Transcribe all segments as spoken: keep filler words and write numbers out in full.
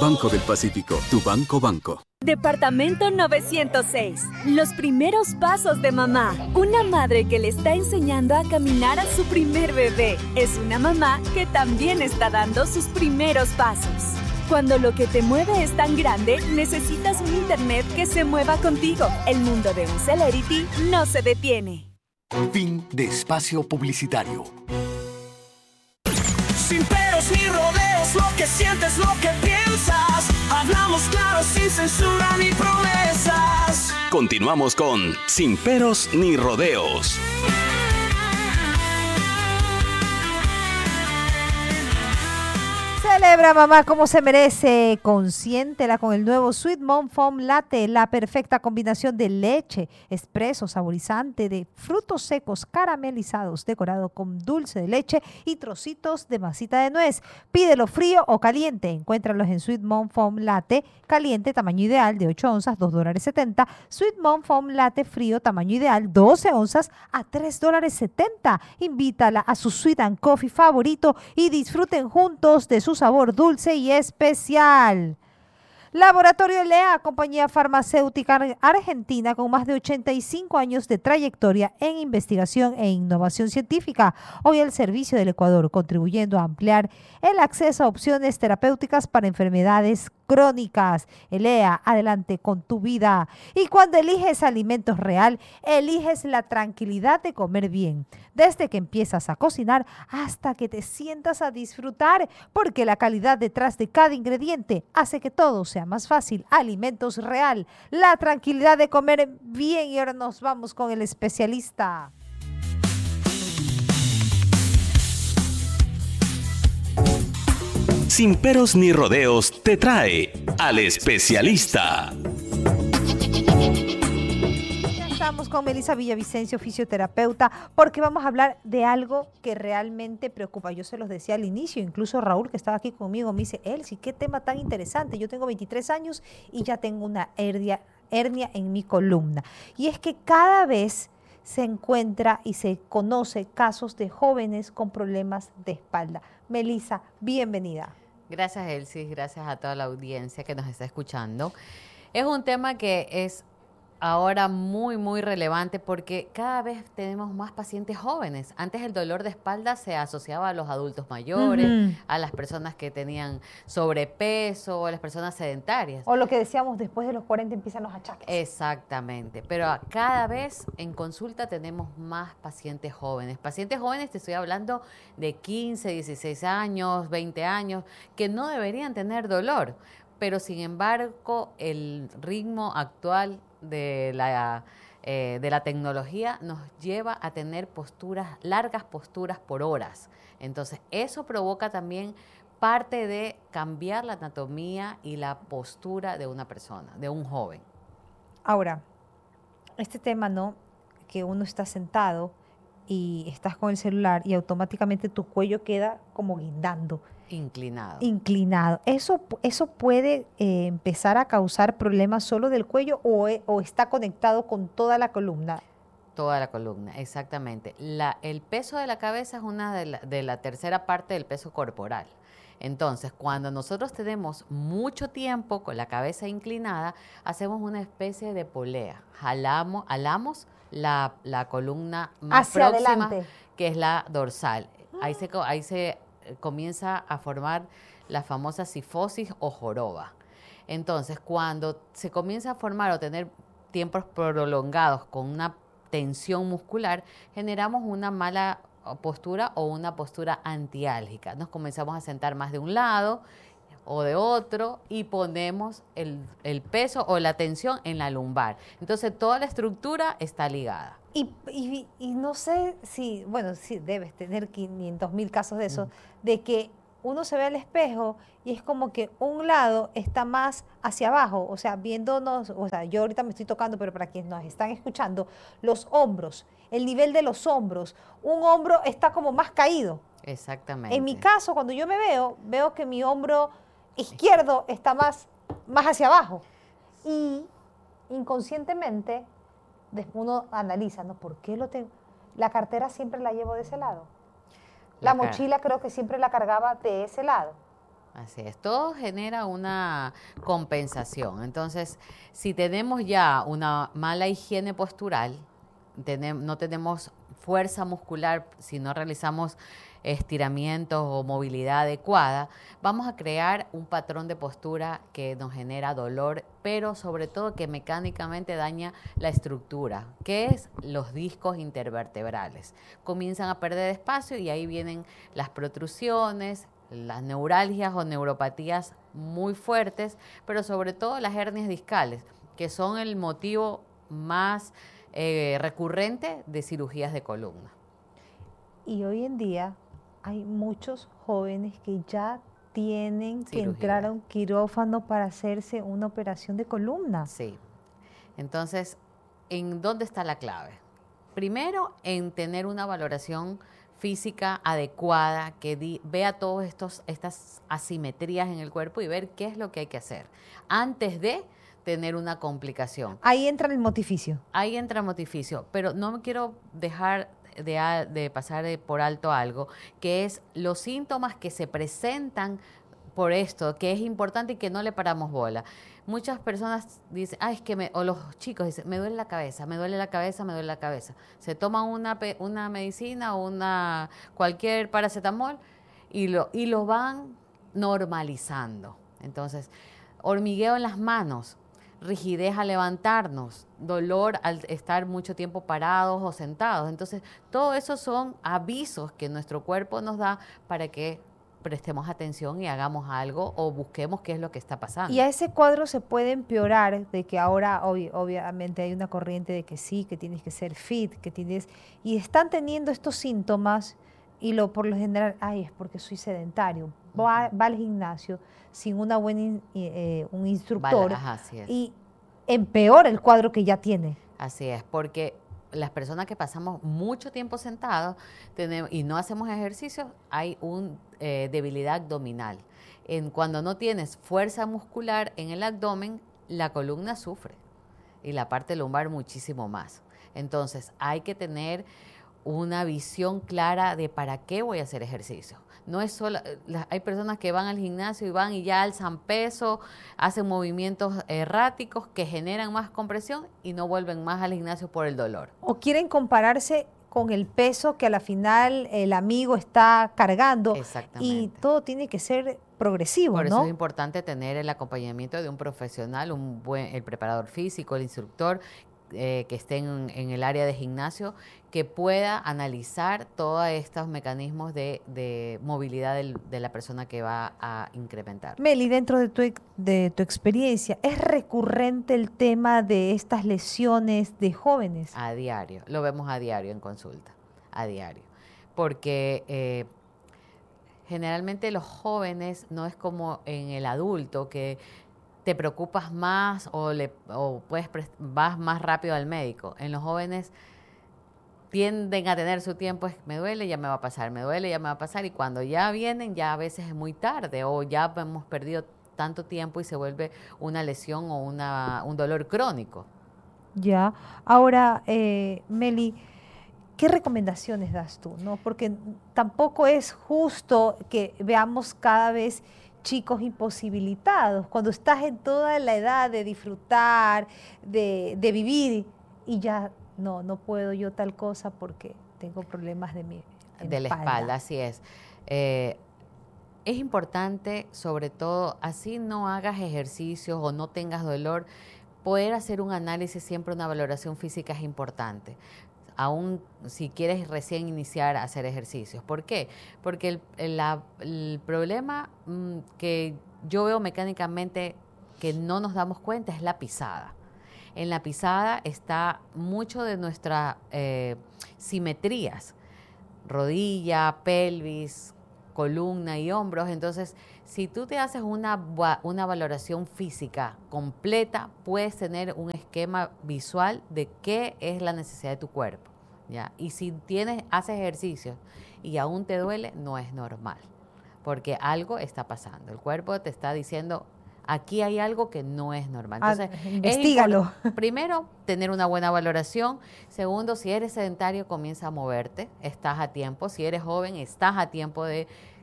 Banco del Pacífico, tu banco banco. Departamento novecientos seis. Los primeros pasos de mamá. Una madre que le está enseñando a caminar a su primer bebé. Es una mamá que también está dando sus primeros pasos. Cuando lo que te mueve es tan grande, necesitas un internet que se mueva contigo. El mundo de un Celerity no se detiene. Fin de espacio publicitario. Sin peros ni rodeos, lo que sientes, lo que piensas. Hablamos claro, sin censura ni promesas. Continuamos con Sin peros ni rodeos. Celebra mamá como se merece, consiéntela con el nuevo Sweet Mom Foam Latte, la perfecta combinación de leche, espresso saborizante de frutos secos caramelizados, decorado con dulce de leche y trocitos de masita de nuez. Pídelo frío o caliente, encuéntralos en Sweet Mom Foam Latte, caliente, tamaño ideal de ocho onzas, dos dólares setenta. Sweet Mom Foam Latte frío, tamaño ideal, doce onzas a tres dólares setenta. Invítala a su Sweet and Coffee favorito y disfruten juntos de su sabor dulce y especial. Laboratorio Lea, compañía farmacéutica argentina con más de ochenta y cinco años de trayectoria en investigación e innovación científica. Hoy al servicio del Ecuador, contribuyendo a ampliar el acceso a opciones terapéuticas para enfermedades crónicas. Lea, adelante con tu vida. Y cuando eliges alimentos real, eliges la tranquilidad de comer bien. Desde que empiezas a cocinar hasta que te sientas a disfrutar, porque la calidad detrás de cada ingrediente hace que todo sea más fácil. Alimentos Real, la tranquilidad de comer bien. Y ahora nos vamos con el especialista. Sin peros ni rodeos te trae al especialista. Estamos con Melissa Villavicencio, fisioterapeuta, porque vamos a hablar de algo que realmente preocupa. Yo se los decía al inicio, incluso Raúl, que estaba aquí conmigo, me dice, Elsie, qué tema tan interesante. Yo tengo veintitrés años y ya tengo una hernia, hernia en mi columna. Y es que cada vez se encuentra y se conoce casos de jóvenes con problemas de espalda. Melissa, bienvenida. Gracias, Elsie, gracias a toda la audiencia que nos está escuchando. Es un tema que es ahora muy, muy relevante porque cada vez tenemos más pacientes jóvenes. Antes el dolor de espalda se asociaba a los adultos mayores, uh-huh. a las personas que tenían sobrepeso, a las personas sedentarias. O lo que decíamos, después de los cuarenta empiezan los achaques. Exactamente, pero cada vez en consulta tenemos más pacientes jóvenes. Pacientes jóvenes, te estoy hablando de quince, dieciséis años, veinte años, que no deberían tener dolor, pero sin embargo el ritmo actual de la, eh, de la tecnología nos lleva a tener posturas, largas posturas por horas. Entonces, eso provoca también parte de cambiar la anatomía y la postura de una persona, de un joven. Ahora, este tema, ¿no? Que uno está sentado y estás con el celular y automáticamente tu cuello queda como guindando. Inclinado. Inclinado. ¿Eso, eso puede eh, empezar a causar problemas solo del cuello o, o está conectado con toda la columna? Toda la columna, exactamente. La, el peso de la cabeza es una de la, de la tercera parte del peso corporal. Entonces, cuando nosotros tenemos mucho tiempo con la cabeza inclinada, hacemos una especie de polea. Jalamos, jalamos la, la columna más hacia próxima, adelante, que es la dorsal. Ahí se, ahí se comienza a formar la famosa cifosis o joroba. Entonces, cuando se comienza a formar o tener tiempos prolongados con una tensión muscular, generamos una mala postura o una postura antiálgica. Nos comenzamos a sentar más de un lado o de otro y ponemos el, el peso o la tensión en la lumbar. Entonces, toda la estructura está ligada. Y, y, y no sé si, bueno, sí, debes tener quinientos mil casos de eso, mm. de que uno se ve al espejo y es como que un lado está más hacia abajo, o sea, viéndonos, o sea, yo ahorita me estoy tocando, pero para quienes nos están escuchando, los hombros, el nivel de los hombros, un hombro está como más caído. Exactamente. En mi caso, cuando yo me veo, veo que mi hombro izquierdo está más, más hacia abajo y inconscientemente después uno analiza, ¿no? ¿Por qué lo tengo? La cartera siempre la llevo de ese lado. La, la mochila creo que siempre la cargaba de ese lado. Así es, todo genera una compensación. Entonces, si tenemos ya una mala higiene postural, tenem- no tenemos fuerza muscular, si no realizamos estiramientos o movilidad adecuada, vamos a crear un patrón de postura que nos genera dolor, pero sobre todo que mecánicamente daña la estructura, que es los discos intervertebrales. Comienzan a perder espacio y ahí vienen las protrusiones, las neuralgias o neuropatías muy fuertes, pero sobre todo las hernias discales, que son el motivo más eh, recurrente de cirugías de columna. Y hoy en día hay muchos jóvenes que ya tienen que Cirugía. entrar a un quirófano para hacerse una operación de columna. Sí. Entonces, ¿en dónde está la clave? Primero, en tener una valoración física adecuada, que di, vea todas estas asimetrías en el cuerpo y ver qué es lo que hay que hacer antes de tener una complicación. Ahí entra el motificio. Ahí entra el motificio, pero no me quiero dejar de, de pasar por alto algo, que es los síntomas que se presentan por esto, que es importante y que no le paramos bola. Muchas personas dicen, ah, es que me, o los chicos dicen, me duele la cabeza, me duele la cabeza, me duele la cabeza. Se toman una, una medicina o una, cualquier paracetamol y lo, y lo van normalizando. Entonces, hormigueo en las manos, rigidez al levantarnos, dolor al estar mucho tiempo parados o sentados. Entonces, todo eso son avisos que nuestro cuerpo nos da para que prestemos atención y hagamos algo o busquemos qué es lo que está pasando. Y a ese cuadro se puede empeorar de que ahora ob obviamente hay una corriente de que sí, que tienes que ser fit, que tienes... Y están teniendo estos síntomas y lo por lo general, ay, es porque soy sedentario. Uh-huh. va, va al gimnasio sin una buena in, eh, un instructor vale, ajá, así es. Y empeora el cuadro que ya tiene. Así es, porque las personas que pasamos mucho tiempo sentados tenemos, y no hacemos ejercicio, hay una eh, debilidad abdominal. En, cuando no tienes fuerza muscular en el abdomen, la columna sufre y la parte lumbar muchísimo más. Entonces hay que tener una visión clara de para qué voy a hacer ejercicio. No es solo, hay personas que van al gimnasio y van y ya alzan peso, hacen movimientos erráticos que generan más compresión y no vuelven más al gimnasio por el dolor. O quieren compararse con el peso que a la final el amigo está cargando. Exactamente. Y todo tiene que ser progresivo, Por eso ¿no? es importante tener el acompañamiento de un profesional, un buen, el preparador físico, el instructor, Eh, que esté en, en el área de gimnasio, que pueda analizar todos estos mecanismos de, de movilidad del, de la persona que va a incrementar. Meli, dentro de tu, de tu experiencia, ¿es recurrente el tema de estas lesiones de jóvenes? A diario, lo vemos a diario en consulta, a diario, porque eh, generalmente los jóvenes no es como en el adulto que te preocupas más o, le, o puedes vas más rápido al médico. En los jóvenes tienden a tener su tiempo, es, me duele, ya me va a pasar, me duele, ya me va a pasar, y cuando ya vienen, ya a veces es muy tarde o ya hemos perdido tanto tiempo y se vuelve una lesión o una, un dolor crónico. Ya. Ahora, eh, Meli, ¿qué recomendaciones das tú? ¿No? Porque tampoco es justo que veamos cada vez chicos imposibilitados, cuando estás en toda la edad de disfrutar, de, de vivir, y ya no, no puedo yo tal cosa porque tengo problemas de mi de la espalda. espalda, así es. Eh, es importante, sobre todo, así no hagas ejercicios o no tengas dolor, poder hacer un análisis, siempre una valoración física es importante. Aún si quieres recién iniciar a hacer ejercicios. ¿Por qué? Porque el, el, la, el problema mmm, que yo veo mecánicamente que no nos damos cuenta es la pisada. En la pisada está mucho de nuestras eh, simetrías, rodilla, pelvis, columna y hombros. Entonces, si tú te haces una, una valoración física completa, puedes tener un esquema visual de qué es la necesidad de tu cuerpo, ¿ya? Y si tienes, haces ejercicios y aún te duele, no es normal, porque algo está pasando. El cuerpo te está diciendo, aquí hay algo que no es normal. Entonces, ah, investígalo. Primero, tener una buena valoración. Segundo, si eres sedentario, comienza a moverte, estás a tiempo. Si eres joven, estás a tiempo de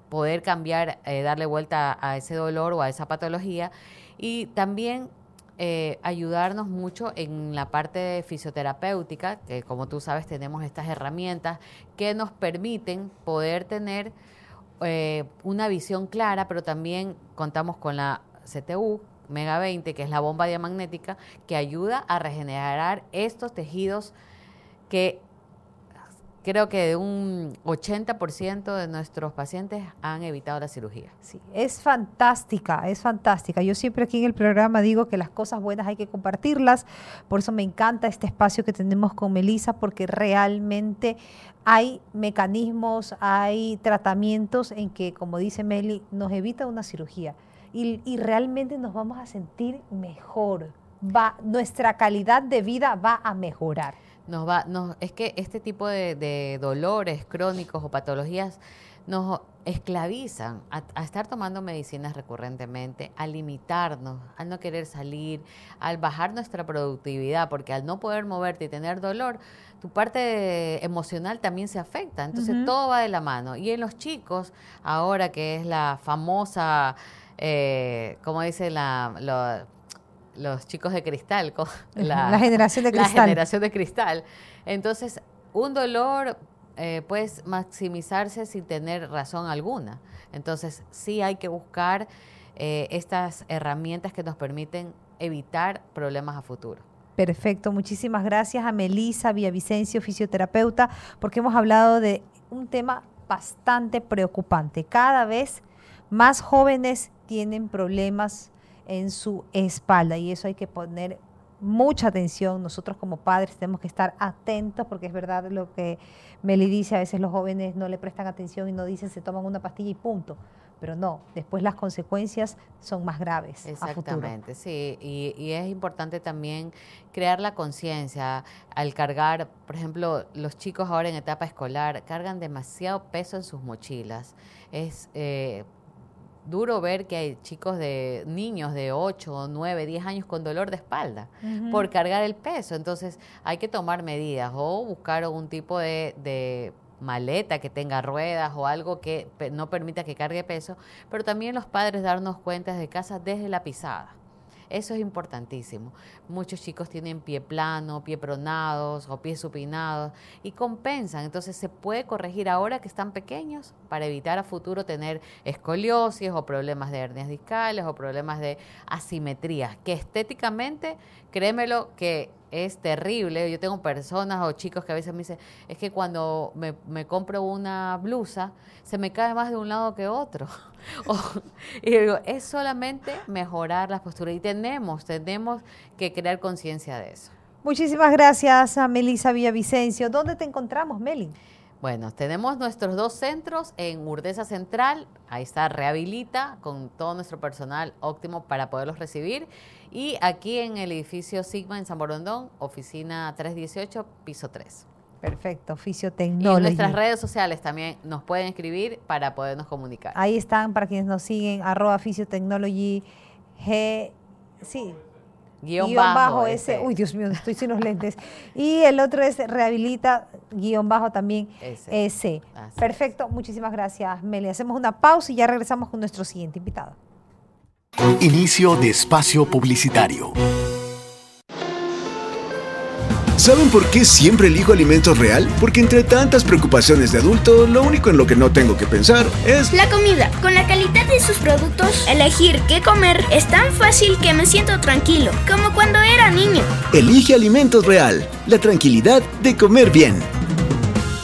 poder cambiar, eh, darle vuelta a ese dolor o a esa patología. Y también eh, ayudarnos mucho en la parte fisioterapéutica, que como tú sabes tenemos estas herramientas que nos permiten poder tener eh, una visión clara, pero también contamos con la C T U, Mega veinte, que es la bomba diamagnética, que ayuda a regenerar estos tejidos que creo que de un ochenta por ciento de nuestros pacientes han evitado la cirugía. Sí, es fantástica, es fantástica. Yo siempre aquí en el programa digo que las cosas buenas hay que compartirlas, por eso me encanta este espacio que tenemos con Melissa, porque realmente hay mecanismos, hay tratamientos en que, como dice Meli, nos evita una cirugía y, y realmente nos vamos a sentir mejor. Va, nuestra calidad de vida va a mejorar. Nos va, nos, es que este tipo de, de dolores crónicos o patologías nos esclavizan a, a estar tomando medicinas recurrentemente, a limitarnos, al no querer salir, al bajar nuestra productividad, porque al no poder moverte y tener dolor, tu parte emocional también se afecta. Entonces uh-huh. todo va de la mano. Y en los chicos, ahora que es la famosa, eh, como dice la... la los chicos de cristal, la, la generación de cristal. La generación de cristal. Entonces, un dolor eh, puede maximizarse sin tener razón alguna. Entonces, sí hay que buscar eh, estas herramientas que nos permiten evitar problemas a futuro. Perfecto, muchísimas gracias a Melissa Villavicencio, fisioterapeuta, porque hemos hablado de un tema bastante preocupante. Cada vez más jóvenes tienen problemas en su espalda y eso hay que poner mucha atención. Nosotros como padres tenemos que estar atentos, porque es verdad lo que Meli dice, a veces los jóvenes no le prestan atención y no dicen se toman una pastilla y punto, pero no, después las consecuencias son más graves. Exactamente, sí, y, y es importante también crear la conciencia al cargar, por ejemplo, los chicos ahora en etapa escolar cargan demasiado peso en sus mochilas. Es eh, duro ver que hay chicos de niños de ocho, nueve, diez años con dolor de espalda uh-huh. por cargar el peso. Entonces hay que tomar medidas o buscar un tipo de, de maleta que tenga ruedas o algo que no permita que cargue peso, pero también los padres darnos cuenta de casa desde la pisada. Eso es importantísimo. Muchos chicos tienen pie plano, pie pronados o pies supinados y compensan. Entonces se puede corregir ahora que están pequeños para evitar a futuro tener escoliosis o problemas de hernias discales o problemas de asimetrías, que estéticamente, créemelo, que es terrible. Yo tengo personas o chicos que a veces me dicen, es que cuando me, me compro una blusa, se me cae más de un lado que otro. o, y digo, es solamente mejorar las posturas y tenemos, tenemos que crear conciencia de eso. Muchísimas gracias a Melissa Villavicencio. ¿Dónde te encontramos, Meli? Bueno, tenemos nuestros dos centros en Urdesa Central, ahí está Rehabilita, con todo nuestro personal óptimo para poderlos recibir, y aquí en el edificio Sigma en San Borondón, oficina trescientos dieciocho, piso tres. Perfecto, Fisiotecnology. Y en nuestras redes sociales también nos pueden escribir para podernos comunicar. Ahí están, para quienes nos siguen, arroba Fisiotecnology, G, sí, Guión, guión bajo, bajo ese. ese. Uy, Dios mío, estoy sin los lentes. Y el otro es Rehabilita, guión bajo también, ese. ese. Perfecto, es. Muchísimas gracias, Meli. Hacemos una pausa y ya regresamos con nuestro siguiente invitado. Inicio de espacio publicitario. ¿Saben por qué siempre elijo Alimentos Real? Porque entre tantas preocupaciones de adulto, lo único en lo que no tengo que pensar es la comida. Con la calidad de sus productos, elegir qué comer es tan fácil que me siento tranquilo, como cuando era niño. Elige Alimentos Real, la tranquilidad de comer bien.